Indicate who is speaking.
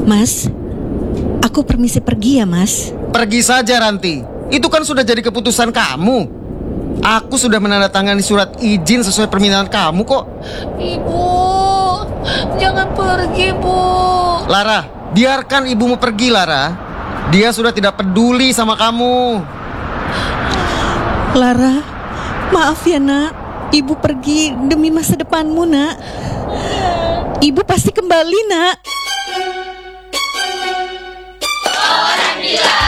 Speaker 1: Mas, aku permisi pergi ya, Mas.
Speaker 2: Pergi saja, Ranti. Itu kan sudah jadi keputusan kamu. Aku sudah menandatangani surat izin sesuai permintaan kamu kok.
Speaker 3: Ibu, jangan pergi, Bu.
Speaker 2: Lara, biarkan ibumu pergi, Lara. Dia sudah tidak peduli sama kamu.
Speaker 1: Lara, maaf ya nak. Ibu pergi demi masa depanmu, nak. Ibu pasti kembali, nak.
Speaker 3: Orang bilang